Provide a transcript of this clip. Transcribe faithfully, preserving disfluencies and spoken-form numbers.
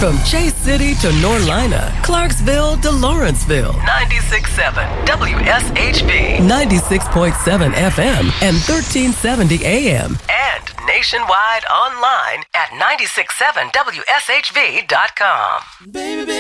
From Chase City to Norlina, Clarksville to Lawrenceville. ninety-six point seven W S H V. ninety-six point seven F M and thirteen seventy A M. And nationwide online at nine six seven W S H V dot com. Baby,